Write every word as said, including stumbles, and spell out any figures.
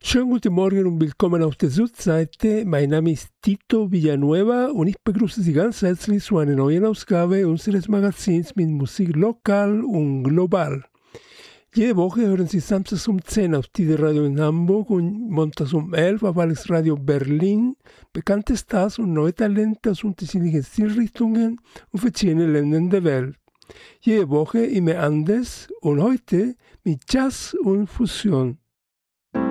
Schönen guten Morgen und willkommen auf der Südseite. Mein Name ist Tito Villanueva und ich begrüße Sie ganz herzlich zu einer neuen Ausgabe unseres Magazins mit Musik lokal und global. Jede Woche hören Sie samstags um zehn auf Tide Radio in Hamburg und montags um elf auf Alex Radio Berlin bekannte Stars und neue Talente aus unterschiedlichen Stilrichtungen und verschiedenen Ländern der Welt. Jede Woche immer anders und heute mit Jazz und Fusion.